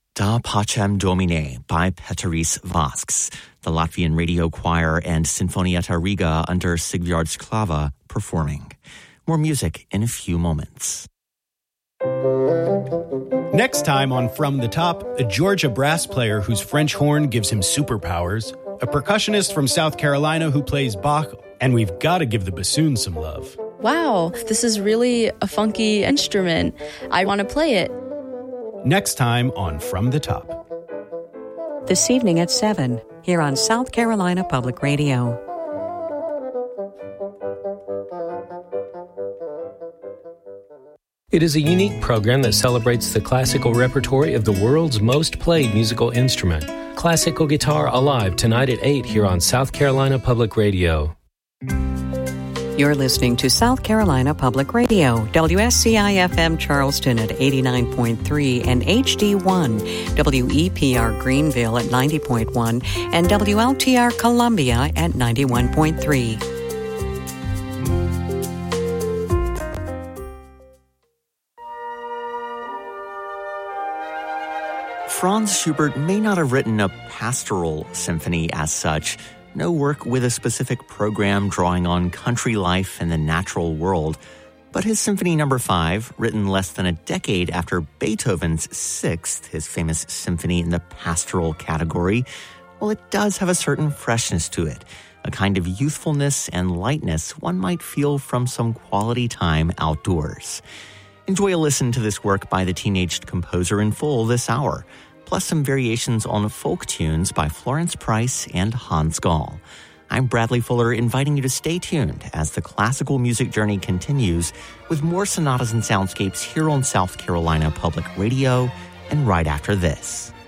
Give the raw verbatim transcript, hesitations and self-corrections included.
Da Pacem Domine by Peteris Vasks, the Latvian radio choir and Sinfonietta Riga under Sigvard Sklava performing. More music in a few moments. Next time on From the Top, a Georgia brass player whose French horn gives him superpowers, a percussionist from South Carolina who plays Bach, and we've got to give the bassoon some love. Wow, this is really a funky instrument. I want to play it. Next time on From the Top. This evening at seven, here on South Carolina Public Radio. It is a unique program that celebrates the classical repertory of the world's most played musical instrument. Classical Guitar Alive tonight at eight here on South Carolina Public Radio. You're listening to South Carolina Public Radio, W S C I F M Charleston at eighty-nine point three and H D one, W E P R Greenville at ninety point one, and W L T R Columbia at ninety-one point three. Franz Schubert may not have written a pastoral symphony as such, no work with a specific program drawing on country life and the natural world, but his Symphony Number five, written less than a decade after Beethoven's Sixth, his famous symphony in the pastoral category, well, it does have a certain freshness to it, a kind of youthfulness and lightness one might feel from some quality time outdoors. Enjoy a listen to this work by the teenaged composer in full this hour, plus some variations on folk tunes by Florence Price and Hans Gall. I'm Bradley Fuller, inviting you to stay tuned as the classical music journey continues with more sonatas and soundscapes here on South Carolina Public Radio and right after this.